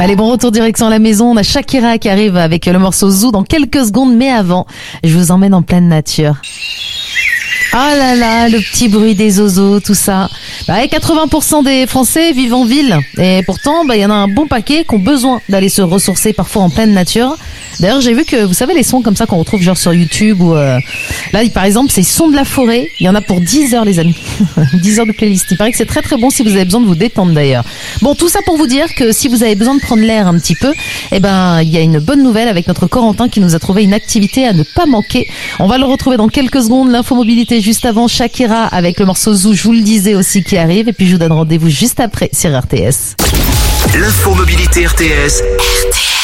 Allez, bon retour direction la maison. On a Shakira qui arrive avec le morceau Zoo dans quelques secondes. Mais avant, je vous emmène en pleine nature. Ah là là, le petit bruit des oiseaux, tout ça. 80% des Français vivent en ville. Et pourtant, y en a un bon paquet qui ont besoin d'aller se ressourcer parfois en pleine nature. D'ailleurs, j'ai vu que, vous savez, les sons comme ça qu'on retrouve genre sur YouTube ou là, par exemple, c'est sons de la forêt. Il y en a pour 10 heures, les amis. 10 heures de playlist. Il paraît que c'est très très bon si vous avez besoin de vous détendre d'ailleurs. Bon, tout ça pour vous dire que si vous avez besoin de prendre l'air un petit peu, il y a une bonne nouvelle avec notre Corentin qui nous a trouvé une activité à ne pas manquer. On va le retrouver dans quelques secondes. L'infomobilité juste avant, Shakira avec le morceau Zoo, je vous le disais aussi, qui arrive. Et puis je vous donne rendez-vous juste après sur RTS. L'infomobilité RTS.